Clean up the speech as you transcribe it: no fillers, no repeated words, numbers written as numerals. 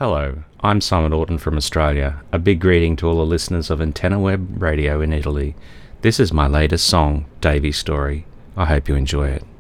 Hello, I'm Simon Orton from Australia. A big greeting to all the listeners of Antenna Web Radio in Italy. This is my latest song, Davey's Story. I hope you enjoy it.